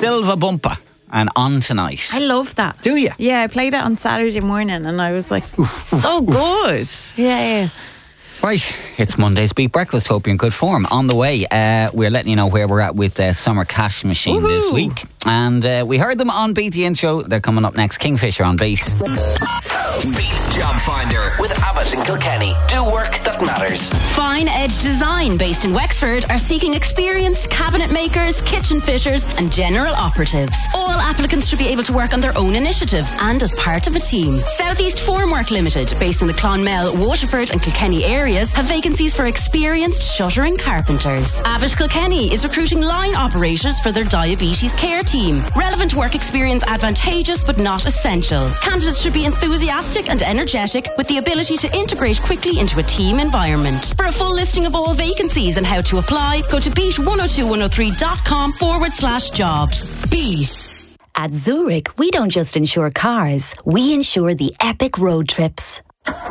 Silva Bumpa and On Tonight. I love that. Do you? Yeah, I played it on Saturday morning and I was like, good. Yeah. Right, it's Monday's Beat Breakfast. Hope you're in good form. On the way, we're letting you know where we're at with the Summer Cash Machine this week. And we heard them on Beat the Intro. They're coming up next. Kingfisher on Beat. Beats Job Finder with Abbott and Kilkenny. Do work that matters. Fine Edge Design, based in Wexford, are seeking experienced cabinet makers, kitchen fitters and general operatives. All applicants should be able to work on their own initiative and as part of a team. Southeast Formwork Limited, based in the Clonmel, Waterford and Kilkenny areas, have vacancies for experienced shuttering carpenters. Abbott Kilkenny is recruiting line operators for their diabetes care team. Relevant work experience advantageous but not essential. Candidates should be enthusiastic and energetic with the ability to integrate quickly into a team environment. For a full listing of all vacancies and how to apply, go to beat102103.com/jobs. Beat. At Zurich, we don't just insure cars, we insure the epic road trips.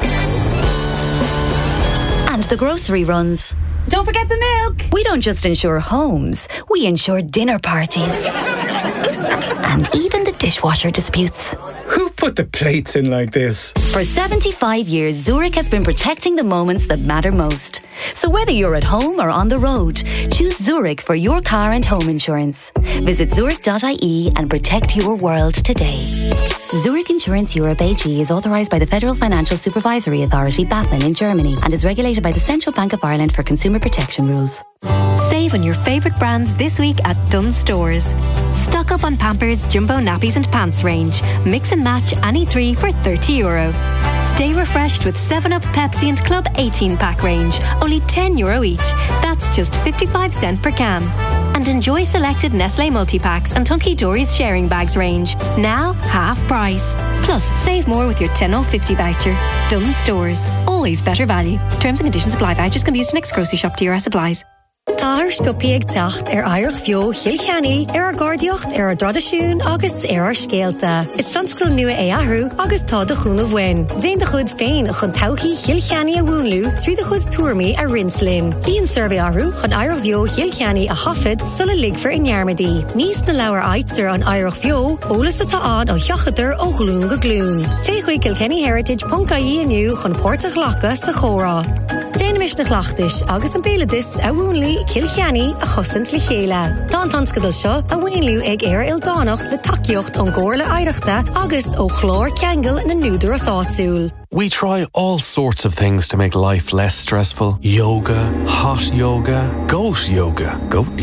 And the grocery runs. Don't forget the milk. We don't just insure homes, we insure dinner parties. And even the dishwasher disputes. Who put the plates in like this? For 75 years, Zurich has been protecting the moments that matter most. So whether you're at home or on the road, choose Zurich for your car and home insurance. Visit zurich.ie and protect your world today. Zurich Insurance Europe AG is authorised by the Federal Financial Supervisory Authority, BaFin, in Germany and is regulated by the Central Bank of Ireland for consumer protection rules. Save on your favourite brands this week at Dunnes Stores. Stock up on Pampers, Jumbo nappies and pants range. Mix and match any three for €30. Stay refreshed with 7up, Pepsi and Club 18-pack range. Only €10 each. That's just 55 cents per can. And enjoy selected Nestle multi-packs and Hunky Dory's sharing bags range. Now, half price. Plus, save more with your 10/50 voucher. Dunnes Stores. Always better value. Terms and conditions apply. Vouchers can be used next grocery shop to your supplies. Táthar scopiaigh teacht Irish Bheo Kilkenny Gardiocht Dradasún agus scéalta. Is sanscoil nua ahrú agus tá de chuúna bhain. Déan de chud féin a chun tauchií Kilkenny a bhúnlú trí de chud tuairmí a rinslin. Bíon survey ahrú chun Irish Bheo Kilkenny a hafid sulla ligfar in Yarmady. Níos na leabhar aitster an Irish Bheo ólas atá an ó cheachadar ó glún go glún. Té chuig kilkennyheritage.ie aniu chun pórtach lacha sa chórá. Déanamis na chhlachtais agus an béladis a bhúnlú Kilkenny a chosint le chéile. Tá an tanscadal seo a bhhainliú ag Ildánach le takeíocht an gcóirla aireachta agus ó chlór ceangal na núdar as áitiúil. We try all sorts of things to make life less stressful. Yoga, hot yoga, goat yoga.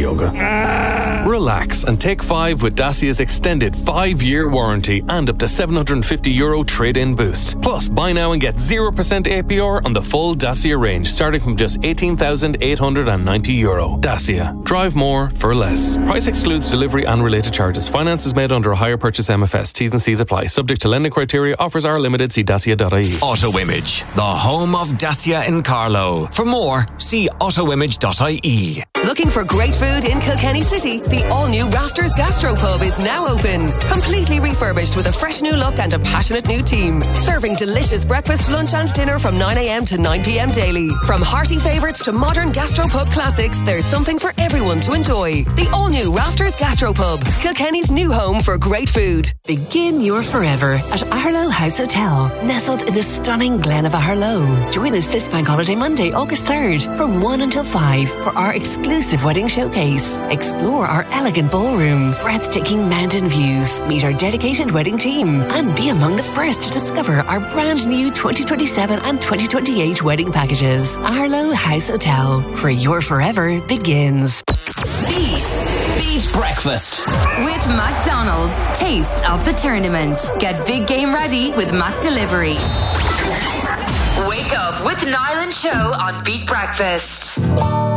Relax and take 5 with Dacia's extended 5-year warranty and up to €750 trade-in boost. Plus, buy now and get 0% APR on the full Dacia range, starting from just €18,890. Dacia. Drive more for less. Price excludes delivery and related charges. Finance is made under a hire purchase MFS. T's and C's apply. Subject to lending criteria. Offers are limited. See dacia.ie. Auto Image, the home of Dacia in Carlow. For more, see autoimage.ie. Looking for great food in Kilkenny City? The all-new Rafters Gastropub is now open. Completely refurbished with a fresh new look and a passionate new team. Serving delicious breakfast, lunch and dinner from 9 a.m. to 9 p.m. daily. From hearty favourites to modern gastropub classics, there's something for everyone to enjoy. The all-new Rafters Gastropub, Kilkenny's new home for great food. Begin your forever at Aherlow House Hotel, nestled in the stunning Glen of Aherlow. Join us this Bank Holiday Monday, August 3rd from 1 until 5 for our exclusive wedding showcase. Explore our elegant ballroom, breathtaking mountain views, meet our dedicated wedding team, and be among the first to discover our brand new 2027 and 2028 wedding packages. Aherlow House Hotel, where your forever begins. Beat Breakfast with McDonald's. Taste of the tournament. Get big game ready with Mac Delivery. Wake up with Niall and Show on Beat Breakfast.